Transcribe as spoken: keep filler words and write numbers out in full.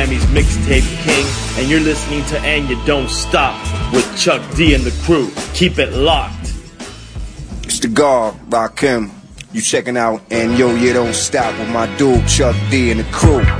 Miami's mixtape king, and you're listening to And You Don't Stop with Chuck D and the crew. Keep it locked. It's the God, Rakim. You checking out And Yo You Don't Stop with my dude Chuck D and the crew.